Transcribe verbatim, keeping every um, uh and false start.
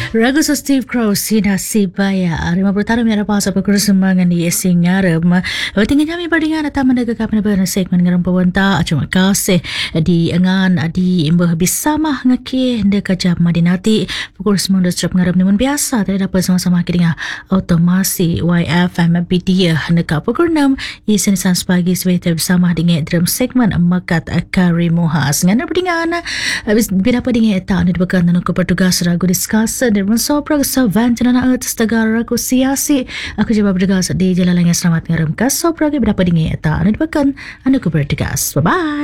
Ragu sa Steve Crow sinasibaya lima puluh tahun yang lepas apa kerusuhan di Singaram. Tinggal kami berdingan atau menegakkan pada segmen ngaram pawanta. Terima kasih di engan di imbah bersama ngaki dekat jam madinati pukul sembilan belas ngaram namun biasa tidak dapat sama-sama kira otomasi Y F M B dia dekat pukul enam isin sans pagi sebagai bersama dengan dalam segmen makat kari muhas. Ngana berdingan bila apa dengan eta ni dibakan dan aku bertugas ragu diskusi dan mensoprak savan jenana atas negara aku siasi aku coba bertugas di jalan yang selamat ngaram kas soprak berapa dengan eta ni dibakan anda aku bertugas. Bye bye.